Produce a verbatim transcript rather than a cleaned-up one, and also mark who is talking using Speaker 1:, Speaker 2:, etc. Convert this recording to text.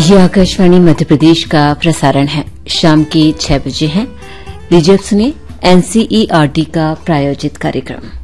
Speaker 1: ये आकाशवाणी मध्य प्रदेश का प्रसारण है। शाम के छह बजे है। लीजिए अब सुनिए एनसीईआरटी का प्रायोजित कार्यक्रम।